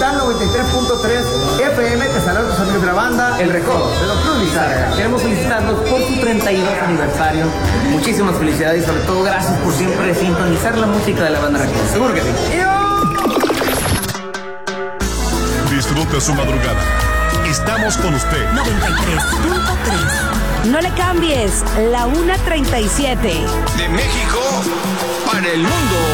Sultán 93.3 FM. Te saludan tus amigos de la banda El Recodo de Don Cruz Lizárraga. Queremos felicitarlos por su 32 aniversario. Muchísimas felicidades y sobre todo gracias por siempre sintonizar la música de la banda Recodo. Seguro que sí. Disfruta su madrugada. Estamos con usted. 93.3. No le cambies, la 1:37. De México para el mundo.